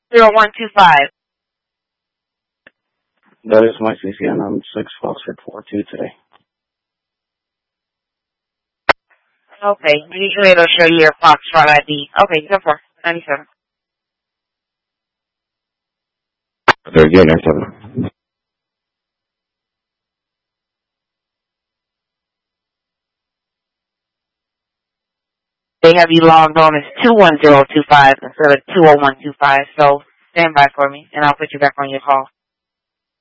0125. That is my CCN. I'm 6 Foxtrot 42 today. Okay, usually it'll show you your Foxtrot ID. Okay, 97. Very good, 97. They have you logged on as 21025 instead of 20125, so stand by for me, and I'll put you back on your call.